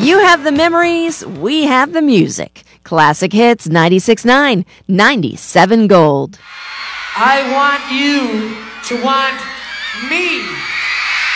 You have the memories, we have the music. Classic Hits 96.9, 97 Gold. I want you to want me.